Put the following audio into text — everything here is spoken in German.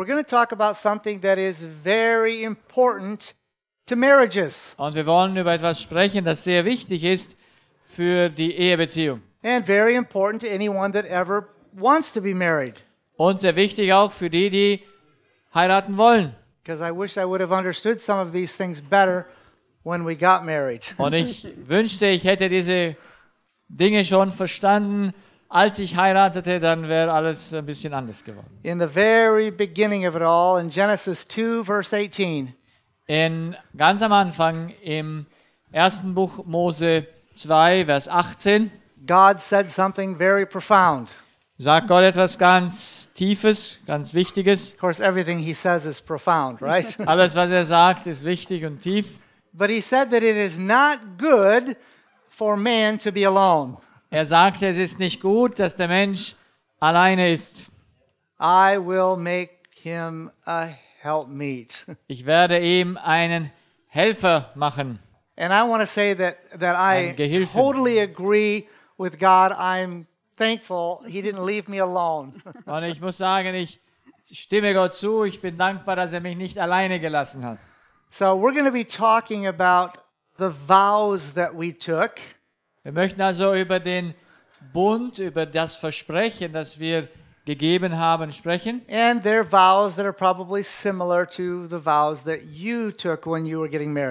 we're going to talk about something that is very important to marriages. Und wir wollen über etwas sprechen, das sehr wichtig ist für die Ehebeziehung. And very important to anyone that ever wants to be married. Und sehr wichtig auch für die, die heiraten wollen. Because I wish I would have understood some of these things better when we got married. Und ich wünschte, ich hätte diese Dinge schon verstanden, als ich heiratete, dann wäre alles ein bisschen anders geworden. In the very beginning of it all, in Genesis 2, verse 18, Ganz am Anfang im ersten Buch Mose 2, Vers 18, God said something very profound. sagt Gott etwas ganz Tiefes, ganz Wichtiges. Of course, everything he says is profound, right? Alles, was er sagt, ist wichtig und tief. But he said that it is not good for man to be alone. Er sagte, es ist nicht gut, dass der Mensch alleine ist. I will make him a helpmeet. Ich werde ihm einen Helfer machen. And I want to say that I Ein Gehilfen. totally agree with God. I'm thankful he didn't leave me alone. Und ich muss sagen, ich stimme Gott zu. Ich bin dankbar, dass er mich nicht alleine gelassen hat. So we're going to be talking about the vows that we took. Wir möchten also über den Bund, über das Versprechen, das wir gegeben haben, sprechen. And they're vows that are probably similar to the vows that you took when you were getting married.